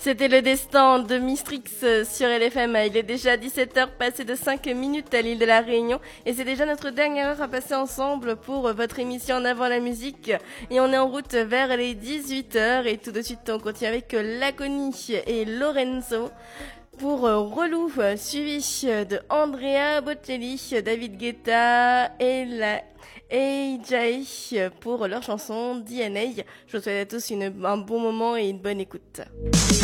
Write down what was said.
C'était le destin de Mistrix sur LFM. Il est déjà 17h passé de 5 minutes à l'île de la Réunion et c'est déjà notre dernière heure à passer ensemble pour votre émission En avant la musique. Et on est en route vers les 18h et tout de suite on continue avec Laconie et Lorenzo pour Relou, suivi de Andrea Bocelli, David Guetta et Jay pour leur chanson DNA. Je vous souhaite à tous un bon moment et une bonne écoute.